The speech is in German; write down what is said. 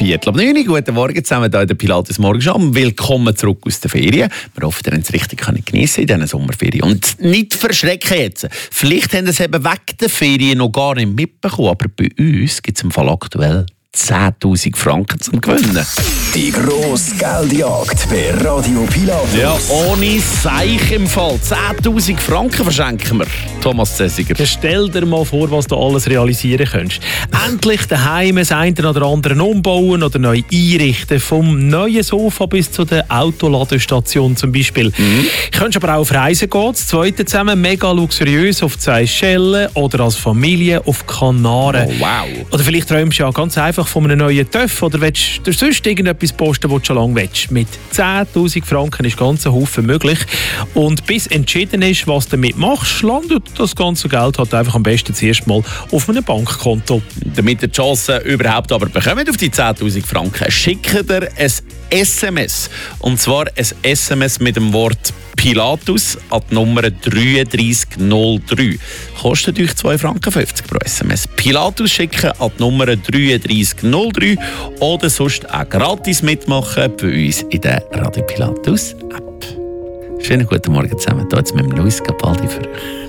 8:45. Guten Morgen zusammen hier in der Pilates Morgenschau. Willkommen zurück aus der Ferien. Wir hoffen, ihr habt es richtig geniessen in diesen Sommerferien. Und nicht verschrecken jetzt. Vielleicht haben ihr es eben wegen der Ferien noch gar nicht mitbekommen, aber bei uns gibt es im Fall aktuell 10'000 Franken zum Gewinnen. Die grosse Geldjagd bei Radio Pilatus. Ja, ohne Seich im Fall. 10'000 Franken verschenken wir. Thomas Zessiger. Stell dir mal vor, was du alles realisieren könntest. Endlich daheim das eine oder andere umbauen oder neu einrichten. Vom neuen Sofa bis zu der Autoladestation zum Beispiel. Könntest aber auch auf Reisen gehen. Das zweite zusammen mega luxuriös auf Seychellen oder als Familie auf Kanaren. Oh, wow. Oder vielleicht träumst du ja ganz einfach von einem neuen TÜV oder willst du sonst irgendetwas posten, was du schon lange willst. Mit 10'000 Franken ist ganz ein Haufen möglich. Und bis entschieden ist, was du damit machst, landet das ganze Geld halt einfach am besten zuerst mal auf einem Bankkonto. Damit ihr die Chance überhaupt aber bekommt auf die 10'000 Franken, schickt ihr ein SMS. Und zwar ein SMS mit dem Wort Pilatus an die Nummer 3303. Kostet euch 2,50 Franken pro SMS. Pilatus schicken an die Nummer 3303 oder sonst auch gratis mitmachen bei uns in der Radio Pilatus App. Schönen guten Morgen zusammen. Hier jetzt mit dem Luis Capaldi für euch.